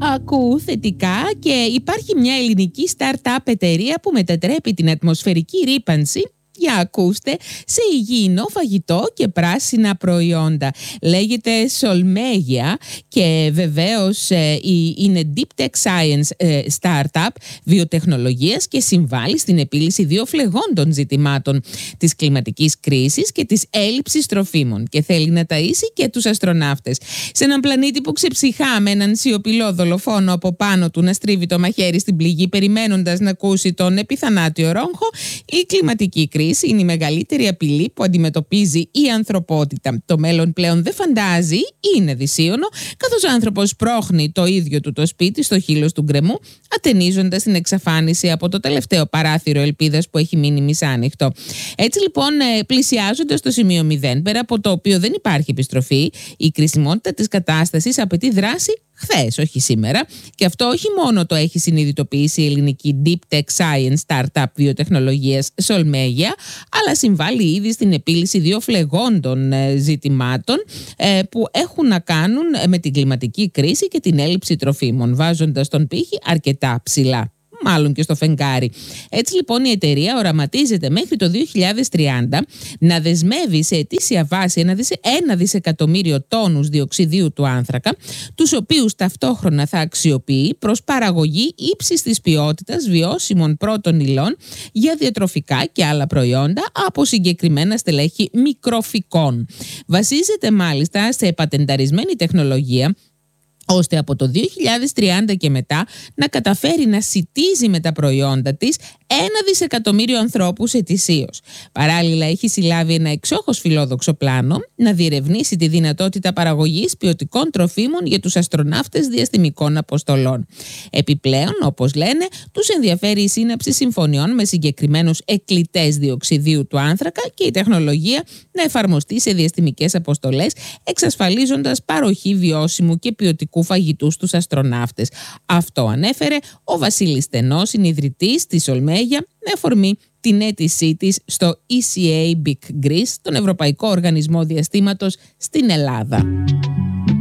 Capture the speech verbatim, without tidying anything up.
Ακούω θετικά και υπάρχει μια ελληνική startup εταιρεία που μετατρέπει την ατμοσφαιρική ρύπανση, για ακούστε, σε υγιεινό φαγητό και πράσινα προϊόντα. Λέγεται Solmegia και βεβαίως ε, είναι Deep Tech Science ε, startup βιοτεχνολογίας και συμβάλλει στην επίλυση δύο φλεγόντων ζητημάτων, της κλιματικής κρίσης και της έλλειψης τροφίμων, και θέλει να ταΐσει και τους αστροναύτες. Σε έναν πλανήτη που ξεψυχά με έναν σιωπηλό δολοφόνο από πάνω του να στρίβει το μαχαίρι στην πληγή περιμένοντας να ακούσει τον επιθανάτιο ρόγχο, η κλιματική κρίση είναι η μεγαλύτερη απειλή που αντιμετωπίζει η ανθρωπότητα. Το μέλλον πλέον δεν φαντάζει, είναι δυσίωνο, καθώς ο άνθρωπος πρόχνει το ίδιο του το σπίτι στο χείλος του γκρεμού, ατενίζοντας την εξαφάνιση από το τελευταίο παράθυρο ελπίδας που έχει μείνει μισάνοιχτο. Έτσι λοιπόν, πλησιάζοντας το σημείο μηδέν, πέρα από το οποίο δεν υπάρχει επιστροφή, η κρισιμότητα της κατάστασης απαιτεί δράση χθες, όχι σήμερα, και αυτό όχι μόνο το έχει συνειδητοποιήσει η ελληνική Deep Tech Science startup βιοτεχνολογίας Solmegia, αλλά συμβάλλει ήδη στην επίλυση δύο φλεγόντων ζητημάτων που έχουν να κάνουν με την κλιματική κρίση και την έλλειψη τροφίμων, βάζοντας τον πύχη αρκετά ψηλά, μάλλον και στο φεγγάρι. Έτσι λοιπόν η εταιρεία οραματίζεται μέχρι το δύο χιλιάδες τριάντα να δεσμεύει σε ετήσια βάση ένα, δισε, ένα δισεκατομμύριο τόνους διοξιδίου του άνθρακα, τους οποίους ταυτόχρονα θα αξιοποιεί προς παραγωγή ύψιστης ποιότητας βιώσιμων πρώτων υλών για διατροφικά και άλλα προϊόντα από συγκεκριμένα στελέχη μικροφυκών. Βασίζεται μάλιστα σε πατενταρισμένη τεχνολογία, ώστε από το δύο χιλιάδες τριάντα και μετά να καταφέρει να σιτίζει με τα προϊόντα της ένα δισεκατομμύριο ανθρώπους ετησίως. Παράλληλα έχει συλλάβει ένα εξόχως φιλόδοξο πλάνο να διερευνήσει τη δυνατότητα παραγωγής ποιοτικών τροφίμων για τους αστροναύτες διαστημικών αποστολών. Επιπλέον, όπως λένε, τους ενδιαφέρει η σύναψη συμφωνιών με συγκεκριμένους εκκλητές διοξιδίου του άνθρακα και η τεχνολογία να εφαρμοστεί σε διαστημικές αποστολές, εξασφαλίζοντας παροχή βιώσιμου και ποιοτικού φαγητού στους αστροναύτες. Αυτό ανέφερε ο Βασίλης Στενός, συνιδρυτής της Solmegia, με αφορμή την αίτησή της στο ι σι έι Big Greece, τον Ευρωπαϊκό Οργανισμό Διαστήματος στην Ελλάδα.